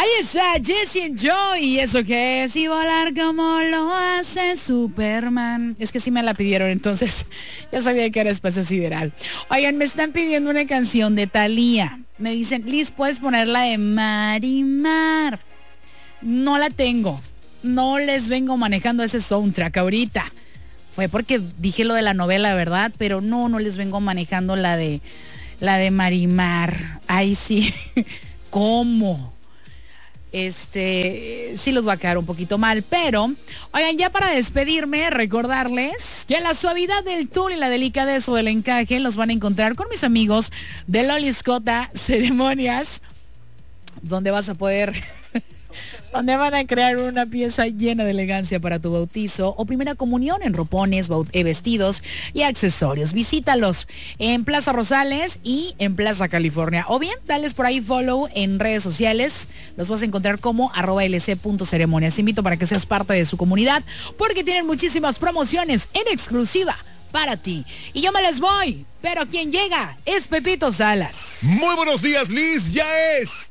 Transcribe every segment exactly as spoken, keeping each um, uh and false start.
Ahí está Jesse and Joy. ¿Y eso qué es? Y volar como lo hace Superman. Es que sí me la pidieron, entonces ya sabía que era espacio sideral. Oigan, me están pidiendo una canción de Thalía. Me dicen, Liz, ¿puedes ponerla de Marimar? No la tengo. No les vengo manejando ese soundtrack ahorita. Fue porque dije lo de la novela, ¿verdad? Pero no, no les vengo manejando la de la de Marimar. Ay, sí. ¿Cómo? Este, sí los va a quedar un poquito mal, pero, oigan, ya para despedirme, recordarles que la suavidad del tul y la delicadeza del encaje los van a encontrar con mis amigos de Loli Escota Ceremonias, donde vas a poder... donde van a crear una pieza llena de elegancia para tu bautizo o primera comunión en ropones, vestidos y accesorios. Visítalos en Plaza Rosales y en Plaza California. O bien, dales por ahí follow en redes sociales. Los vas a encontrar como arroba lc.ceremonias. Te invito para que seas parte de su comunidad porque tienen muchísimas promociones en exclusiva para ti. Y yo me les voy, pero quien llega es Pepito Salas. Muy buenos días, Liz. Ya es...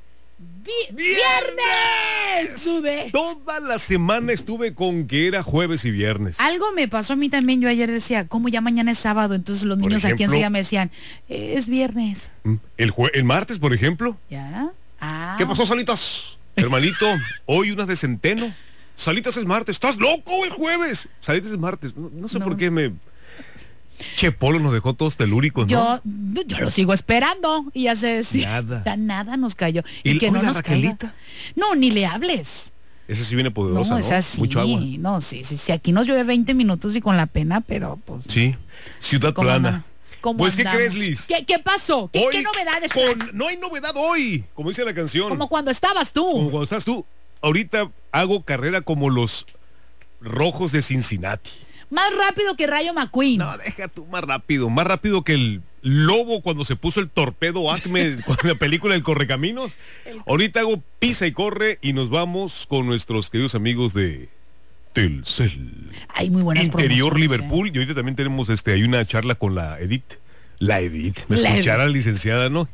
¡Viernes! Sube. Toda la semana estuve con que era jueves y viernes. Algo me pasó a mí también. Yo ayer decía, ¿cómo ya mañana es sábado? Entonces los niños ejemplo, aquí enseguida me decían, eh, es viernes. El, jue- el martes, por ejemplo. ¿Ya? Ah. ¿Qué pasó, Salitas? Hermanito, hoy unas de centeno. Salitas es martes. ¿Estás loco el jueves? Salitas es martes. No, no sé no. por qué me... Che Polo nos dejó todos telúricos, ¿no? Yo, yo lo sigo esperando y ya se decía. Nada. Ya nada nos cayó. Y, y que no la nos Raquelita. caiga. No, ni le hables. Esa sí viene poderosa, no, ¿no? Esa sí. Mucho agua. No, sí, sí, sí. Aquí nos llueve veinte minutos y con la pena, pero pues. Sí. Ciudad plana. Pues, ¿qué crees, Liz? ¿Qué, qué pasó? ¿Qué, hoy, ¿Qué novedades con, traes? No hay novedad hoy, como dice la canción. Como cuando estabas tú. Como cuando estás tú. Ahorita hago carrera como los Rojos de Cincinnati. Más rápido que Rayo McQueen. No, deja tú más rápido. Más rápido que el lobo cuando se puso el torpedo Acme con la película El Correcaminos. El... Ahorita hago pisa y corre y nos vamos con nuestros queridos amigos de Telcel. Hay muy buenas Interior Liverpool. ¿eh? Y ahorita también tenemos este, hay una charla con la Edith. La Edith. Me la escuchara Edith. La licenciada, ¿no?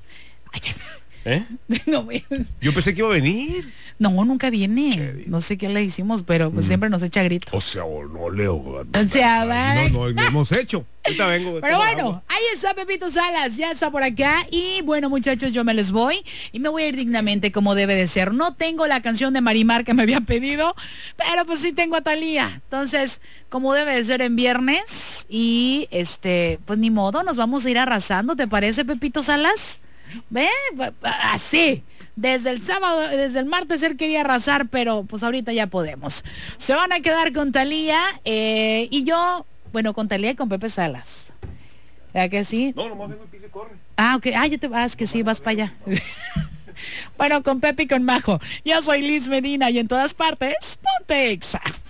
¿Eh? No me... Yo pensé que iba a venir. No, nunca viene. Che, no sé qué le hicimos, pero pues mm. siempre nos echa gritos. O sea, o no, Leo. O sea, ¿vale? No, no, no hemos hecho. Ahorita vengo. Pero bueno, agua. Ahí está Pepito Salas, ya está por acá. Y bueno, muchachos, yo me les voy. Y me voy a ir dignamente como debe de ser. No tengo la canción de Marimar que me había pedido, pero pues sí tengo a Thalía. Entonces, como debe de ser en viernes. Y este, pues ni modo, nos vamos a ir arrasando. ¿Te parece, Pepito Salas? ¿Ve? Así. Desde el sábado, desde el martes él quería arrasar, pero pues ahorita ya podemos. Se van a quedar con Thalía eh, y yo, bueno, con Thalía y con Pepe Salas. ¿Verdad que sí? No, nomás vengo y se corre. Ah, ok. Ah, ya te vas, que sí, vas para allá. Bueno, con Pepe y con Majo. Yo soy Liz Medina y en todas partes, ponte Exa.